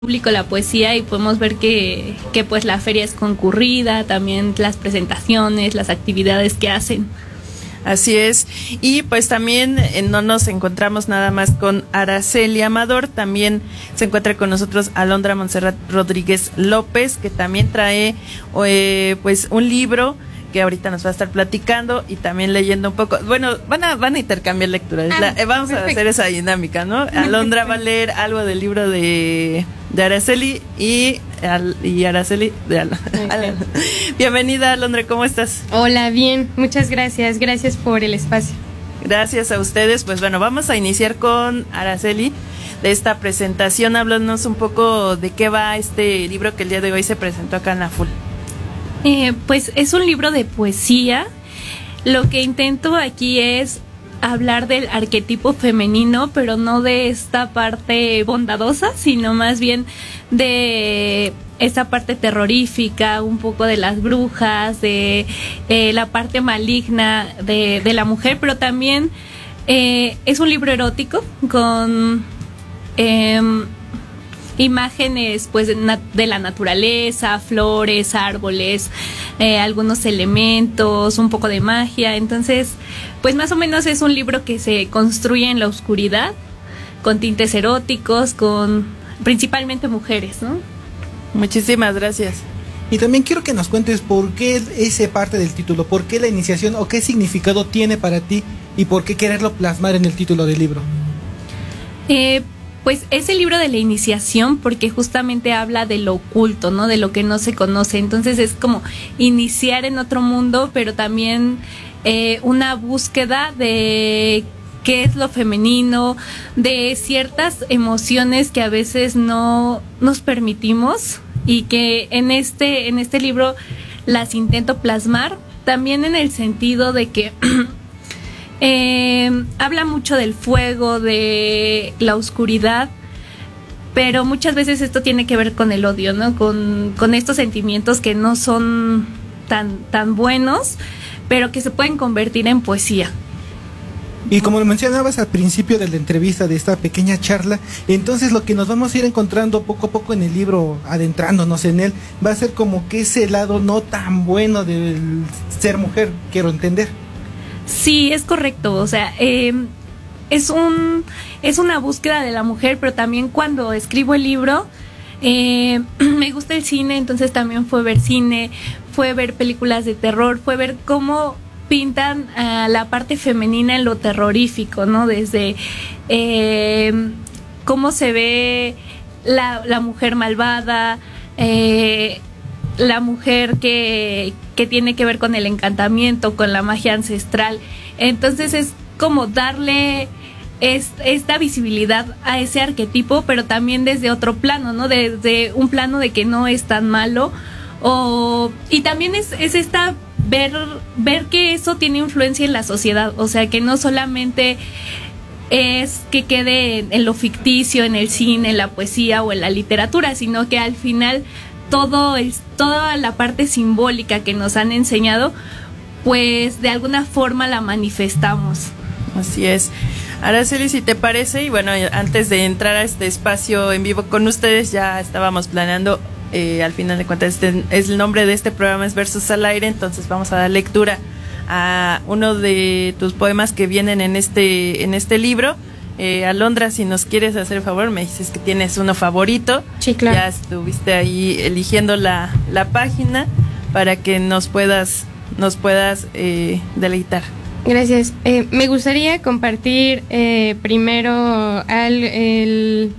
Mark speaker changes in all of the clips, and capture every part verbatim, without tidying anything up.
Speaker 1: público la poesía y podemos ver que, que pues la feria es concurrida, también las presentaciones, las actividades que hacen.
Speaker 2: Así es, y pues también eh, no nos encontramos nada más con Araceli Amador, también se encuentra con nosotros Alondra Montserrat Rodríguez López, que también trae eh, pues un libro que ahorita nos va a estar platicando y también leyendo un poco. Bueno, van a van a intercambiar lecturas. Ah, la, eh, vamos perfecto. a hacer esa dinámica, ¿no? Alondra va a leer algo del libro de, de Araceli y, al, y Araceli de Al, Al, Bienvenida, Alondra, ¿cómo estás?
Speaker 3: Hola, bien, muchas gracias. Gracias por el espacio.
Speaker 2: Gracias a ustedes. Pues bueno, vamos a iniciar con Araceli de esta presentación. Háblanos un poco de qué va este libro que el día de hoy se presentó acá en la F U L.
Speaker 1: Eh, pues es un libro de poesía. Lo que intento aquí es hablar del arquetipo femenino, pero no de esta parte bondadosa, sino más bien de esta parte terrorífica, un poco de las brujas, de eh, la parte maligna de, de la mujer, pero también eh, es un libro erótico con eh, imágenes pues de, na- de la naturaleza, flores, árboles, eh, algunos elementos, un poco de magia. Entonces, pues más o menos es un libro que se construye en la oscuridad, con tintes eróticos, con principalmente mujeres, ¿no?
Speaker 2: Muchísimas gracias.
Speaker 4: Y también quiero que nos cuentes por qué esa parte del título, por qué la iniciación o qué significado tiene para ti y por qué quererlo plasmar en el título del libro.
Speaker 1: Eh, Pues es el libro de la iniciación porque justamente habla de lo oculto, ¿no? De lo que no se conoce. Entonces es como iniciar en otro mundo, pero también eh, una búsqueda de qué es lo femenino, de ciertas emociones que a veces no nos permitimos y que en este, en este libro las intento plasmar, también en el sentido de que Eh, habla mucho del fuego, de la oscuridad, pero muchas veces esto tiene que ver con el odio, ¿no? Con, con estos sentimientos que no son tan, tan buenos, pero que se pueden convertir en poesía.
Speaker 4: Y como lo mencionabas al principio de la entrevista, de esta pequeña charla, entonces lo que nos vamos a ir encontrando poco a poco en el libro, adentrándonos en él, va a ser como que ese lado no tan bueno del ser mujer, quiero entender.
Speaker 1: Sí, es correcto, o sea, eh, es un es una búsqueda de la mujer, pero también cuando escribo el libro eh, me gusta el cine, entonces también fue ver cine, fue ver películas de terror, fue ver cómo pintan a la parte femenina en lo terrorífico, ¿no? Desde eh, cómo se ve la, la mujer malvada, eh, la mujer que, que tiene que ver con el encantamiento, con la magia ancestral. Entonces es como darle es, esta visibilidad a ese arquetipo, pero también desde otro plano, ¿no? Desde un plano de que no es tan malo. O, y también es, es esta ver, ver que eso tiene influencia en la sociedad, o sea, que no solamente es que quede en, en lo ficticio, en el cine, en la poesía o en la literatura, sino que al final todo el, toda la parte simbólica que nos han enseñado, pues de alguna forma la manifestamos.
Speaker 2: Así es. Araceli, si te parece, y bueno, antes de entrar a este espacio en vivo con ustedes, ya estábamos planeando, eh, al final de cuentas, este es el nombre de este programa, es Versos al Aire, entonces vamos a dar lectura a uno de tus poemas que vienen en este, en este libro. Eh, Alondra, si nos quieres hacer el favor, me dices que tienes uno favorito.
Speaker 3: Sí, claro.
Speaker 2: Ya estuviste ahí eligiendo la, la página para que nos puedas, nos puedas eh, deleitar.
Speaker 3: Gracias. Eh, me gustaría compartir eh, primero al el,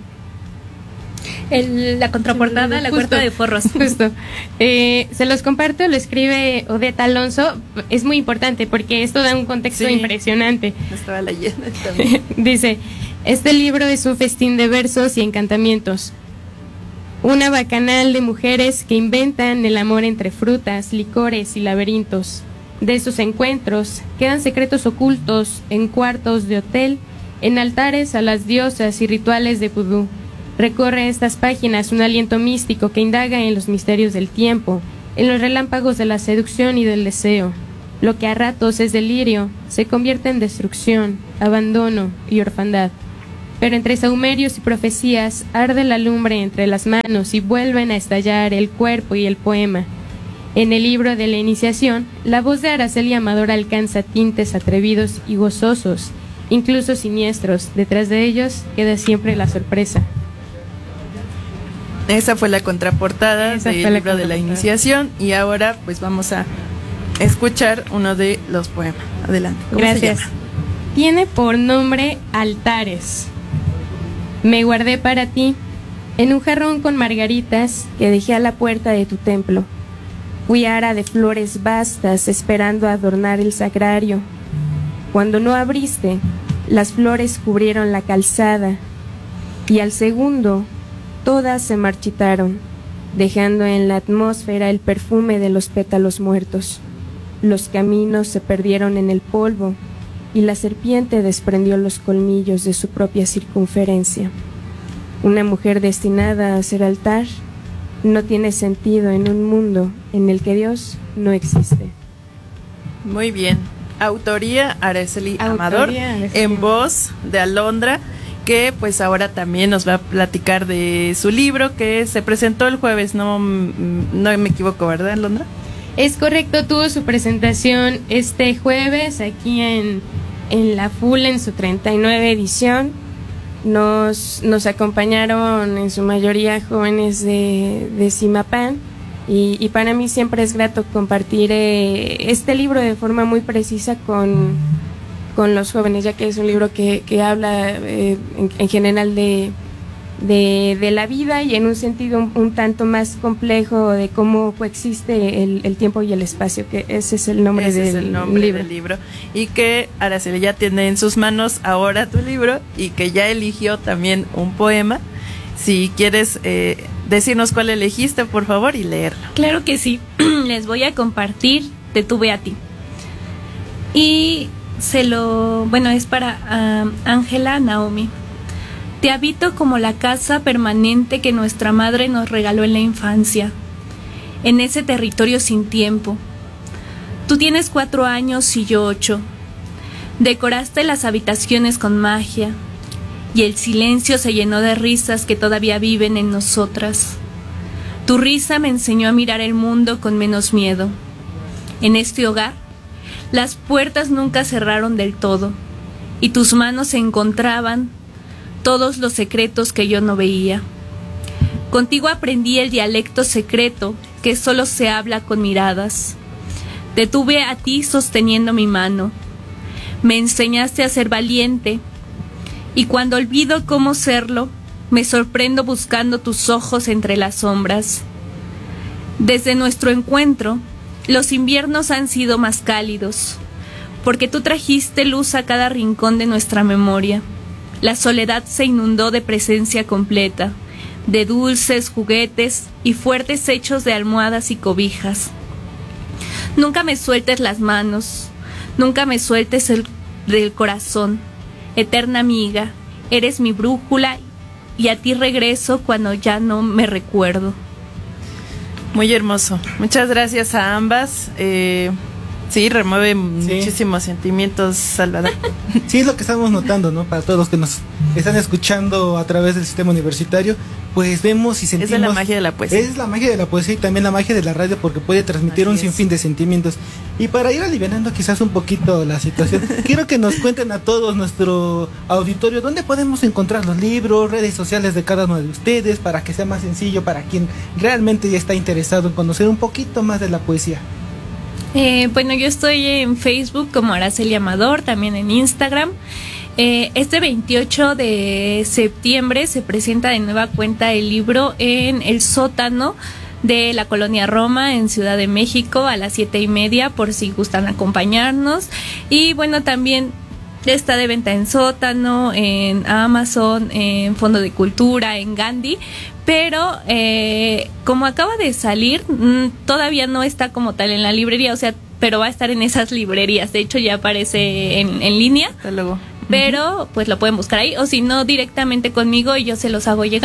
Speaker 1: El, la contraportada, la
Speaker 3: justo,
Speaker 1: cuarta de forros.
Speaker 3: Justo. Eh, se los comparto, lo escribe Odette Alonso. Es muy importante porque esto da un contexto sí, impresionante.
Speaker 2: Estaba leyendo también.
Speaker 3: Dice, este libro es un festín de versos y encantamientos. Una bacanal de mujeres que inventan el amor entre frutas, licores y laberintos. De esos encuentros quedan secretos ocultos en cuartos de hotel, en altares a las diosas y rituales de vudú. Recorre estas páginas un aliento místico que indaga en los misterios del tiempo, en los relámpagos de la seducción y del deseo. Lo que a ratos es delirio se convierte en destrucción, abandono y orfandad. Pero entre sahumerios y profecías arde la lumbre entre las manos y vuelven a estallar el cuerpo y el poema. En el libro de la iniciación, la voz de Araceli Amador alcanza tintes atrevidos y gozosos, incluso siniestros. Detrás de ellos queda siempre la sorpresa.
Speaker 2: Esa fue la contraportada
Speaker 3: Esa
Speaker 2: del
Speaker 3: fue la
Speaker 2: libro de la iniciación, y ahora pues vamos a escuchar uno de los poemas. Adelante. ¿Cómo
Speaker 3: Gracias.
Speaker 2: se llama?
Speaker 3: Tiene por nombre Altares. Me guardé para ti en un jarrón con margaritas que dejé a la puerta de tu templo. Fui ara de flores vastas esperando adornar el sagrario. Cuando no abriste, las flores cubrieron la calzada y al segundo todas se marchitaron, dejando en la atmósfera el perfume de los pétalos muertos. Los caminos se perdieron en el polvo y la serpiente desprendió los colmillos de su propia circunferencia. Una mujer destinada a ser altar no tiene sentido en un mundo en el que Dios no existe.
Speaker 2: Muy bien. Autoría Araceli Amador,
Speaker 3: Autoría, Araceli.
Speaker 2: en voz de Alondra, que pues ahora también nos va a platicar de su libro que se presentó el jueves, no, no me equivoco, ¿verdad, Alondra?
Speaker 3: Es correcto, tuvo su presentación este jueves aquí en, en La Full en su treinta y nueve edición. Nos, nos acompañaron en su mayoría jóvenes de, de Zimapán y, y para mí siempre es grato compartir eh, este libro de forma muy precisa con, con los jóvenes, ya que es un libro que, que habla eh, en, en general de, de, de la vida y en un sentido un, un tanto más complejo de cómo coexiste el, el tiempo y el espacio, que ese es el nombre,
Speaker 2: Ese
Speaker 3: del,
Speaker 2: es el nombre
Speaker 3: libro.
Speaker 2: del libro. Y que Araceli ya tiene en sus manos ahora tu libro y que ya eligió también un poema. Si quieres eh, decirnos cuál elegiste, por favor, y leerlo.
Speaker 1: Claro que sí. Les voy a compartir Te tuve a ti. Y se lo, bueno, es para Ángela uh, Naomi. Te habito como la casa permanente que nuestra madre nos regaló en la infancia, en ese territorio sin tiempo. Tú tienes cuatro años y yo ocho. Decoraste las habitaciones con magia y el silencio se llenó de risas que todavía viven en nosotras. Tu risa me enseñó a mirar el mundo con menos miedo. En este hogar, las puertas nunca cerraron del todo y tus manos se encontraban todos los secretos que yo no veía. Contigo aprendí el dialecto secreto que solo se habla con miradas. Te tuve a ti sosteniendo mi mano. Me enseñaste a ser valiente y cuando olvido cómo serlo, me sorprendo buscando tus ojos entre las sombras. Desde nuestro encuentro, los inviernos han sido más cálidos, porque tú trajiste luz a cada rincón de nuestra memoria. La soledad se inundó de presencia completa, de dulces, juguetes y fuertes hechos de almohadas y cobijas. Nunca me sueltes las manos, nunca me sueltes el del corazón. Eterna amiga, eres mi brújula y a ti regreso cuando ya no me recuerdo.
Speaker 2: Muy hermoso. Muchas gracias a ambas. Eh, sí, remueve sí. muchísimos sentimientos, Salvador.
Speaker 4: Sí, es lo que estamos notando, ¿no? Para todos los que nos están escuchando a través del sistema universitario, pues vemos y sentimos.
Speaker 2: Esa es la magia de la poesía.
Speaker 4: Es la magia de la poesía y también la magia de la radio, porque puede transmitir Así un sinfín de sentimientos. Y para ir alivianando quizás un poquito la situación, quiero que nos cuenten a todos nuestro auditorio dónde podemos encontrar los libros, redes sociales de cada uno de ustedes, para que sea más sencillo para quien realmente ya está interesado en conocer un poquito más de la poesía.
Speaker 1: Eh, bueno, yo estoy en Facebook como Araceli Amador, también en Instagram. Eh, este veintiocho de septiembre se presenta de nueva cuenta el libro en el sótano de la Colonia Roma en Ciudad de México a las siete y media, por si gustan acompañarnos. Y bueno, también está de venta en sótano, en Amazon, en Fondo de Cultura, en Gandhi. Pero eh, como acaba de salir, mmm, todavía no está como tal en la librería, o sea, pero va a estar en esas librerías. De hecho, ya aparece en, en línea.
Speaker 2: Hasta luego.
Speaker 1: Pero pues lo pueden buscar ahí, o si no, directamente conmigo y yo se los hago llegar.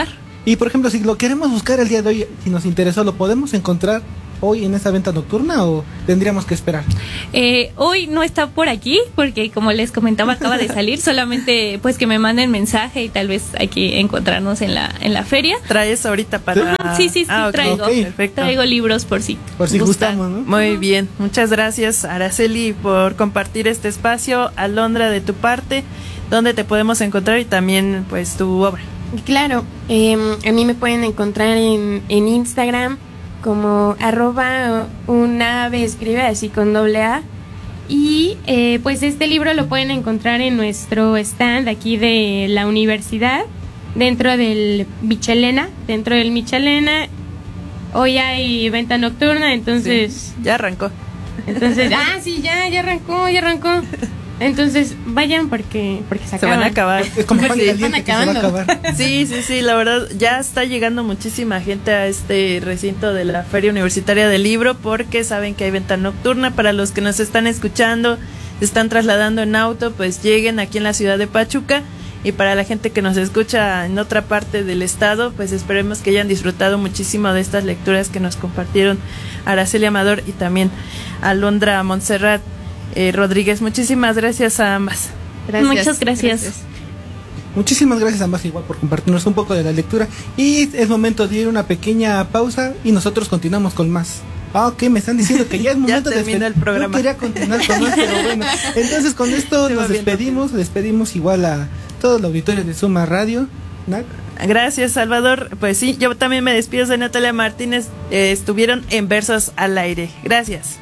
Speaker 4: Y por ejemplo, si lo queremos buscar el día de hoy, si nos interesó, ¿lo podemos encontrar hoy en esa venta nocturna o tendríamos que esperar?
Speaker 1: Eh, hoy no está por aquí porque, como les comentaba, acaba de salir. Solamente pues que me manden mensaje y tal vez hay que encontrarnos en la en la feria.
Speaker 2: ¿Traes ahorita para...?
Speaker 1: Sí, sí, sí,
Speaker 2: ah, okay.
Speaker 1: traigo.
Speaker 2: Okay. Perfecto.
Speaker 1: Traigo libros por si
Speaker 4: Por si
Speaker 1: gustan.
Speaker 4: gustamos, ¿no?
Speaker 2: Muy bien. Muchas gracias, Araceli, por compartir este espacio. Alondra, de tu parte, ¿dónde te podemos encontrar? Y también, pues, tu obra.
Speaker 3: Claro, eh, a mí me pueden encontrar en, en Instagram como arroba una ave escribe así con doble A. Y eh, pues este libro lo pueden encontrar en nuestro stand aquí de la universidad, dentro del Michelena, dentro del Michelena. Hoy hay venta nocturna, entonces...
Speaker 2: Sí, ya arrancó.
Speaker 3: Entonces, ah, sí, ya, ya arrancó, ya arrancó. Entonces, vayan porque porque se,
Speaker 2: se van a acabar.
Speaker 4: Es como pan
Speaker 3: Sí,
Speaker 4: caliente
Speaker 3: están
Speaker 4: que se va a
Speaker 3: acabando.
Speaker 4: acabar.
Speaker 2: Sí, sí, sí, la verdad, ya está llegando muchísima gente a este recinto de la Feria Universitaria del Libro porque saben que hay venta nocturna. Para los que nos están escuchando, se están trasladando en auto, pues lleguen aquí en la ciudad de Pachuca. Y para la gente que nos escucha en otra parte del estado, pues esperemos que hayan disfrutado muchísimo de estas lecturas que nos compartieron Araceli Amador y también Alondra Montserrat eh, Rodríguez. Muchísimas gracias a ambas.
Speaker 3: Gracias.
Speaker 1: Muchas gracias.
Speaker 3: Gracias.
Speaker 4: Muchísimas gracias a ambas igual por compartirnos un poco de la lectura. Y es momento de ir a una pequeña pausa y nosotros continuamos con más. Ah, ok, me están diciendo que ya es momento
Speaker 2: Ya
Speaker 4: de
Speaker 2: termina
Speaker 4: despe-
Speaker 2: el programa.
Speaker 4: Yo quería continuar con más, pero bueno. Entonces con esto
Speaker 2: Se va
Speaker 4: nos
Speaker 2: bien
Speaker 4: despedimos, despedimos igual a todo el auditorio de Suma Radio. ¿No?
Speaker 2: Gracias, Salvador. Pues sí, yo también me despido de Natalia Martínez. Eh, estuvieron en Versos al Aire. Gracias.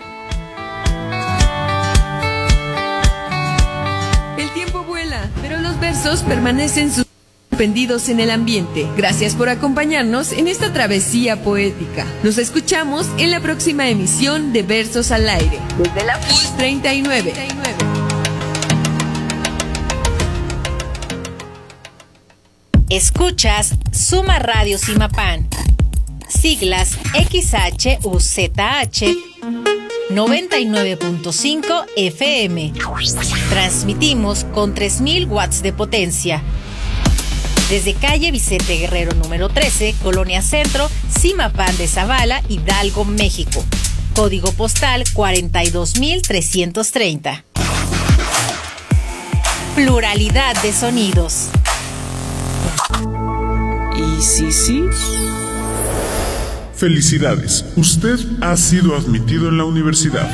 Speaker 5: El tiempo vuela, pero los versos permanecen suspendidos en el ambiente. Gracias por acompañarnos en esta travesía poética. Nos escuchamos en la próxima emisión de Versos al Aire, desde la F U S treinta y nueve.
Speaker 6: Escuchas Suma Radio Simapán, siglas X H U Z H noventa y nueve punto cinco F M. Transmitimos con tres mil watts de potencia. Desde calle Vicente Guerrero número trece, Colonia Centro, Simapán de Zavala, Hidalgo, México. Código postal cuarenta y dos mil trescientos treinta. Pluralidad de sonidos.
Speaker 7: ¿Y sí, sí?
Speaker 8: Felicidades, usted ha sido admitido en la universidad.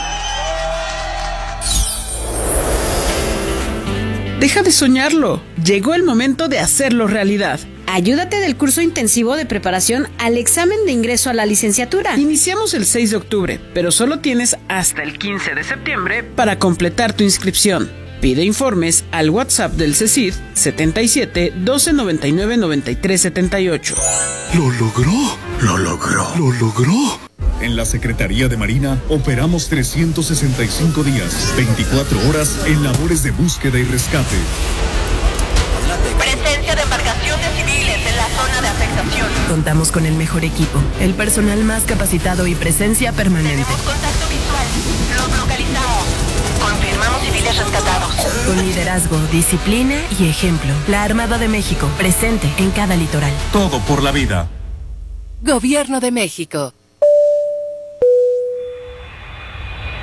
Speaker 7: Deja de soñarlo. Llegó el momento de hacerlo realidad.
Speaker 9: Ayúdate del curso intensivo de preparación al examen de ingreso a la licenciatura.
Speaker 7: Iniciamos el seis de octubre, pero solo tienes hasta el quince de septiembre para completar tu inscripción. Pide informes al WhatsApp del CECID setenta y siete, doce, noventa y nueve, noventa y tres, setenta y ocho.
Speaker 10: ¡Lo logró! ¡Lo logró! ¡Lo logró!
Speaker 11: En la Secretaría de Marina operamos trescientos sesenta y cinco días, veinticuatro horas en labores de búsqueda y rescate.
Speaker 12: Presencia de embarcaciones civiles en la zona de afectación.
Speaker 13: Contamos con el mejor equipo, el personal más capacitado y presencia permanente.
Speaker 12: Tenemos contacto visual. Los localizamos. Confirmamos civiles rescatados.
Speaker 13: Con liderazgo, disciplina y ejemplo. La Armada de México, presente en cada litoral.
Speaker 11: Todo por la vida.
Speaker 13: Gobierno de México.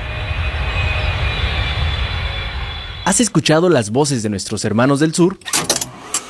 Speaker 14: ¿Has escuchado las voces de nuestros hermanos del sur?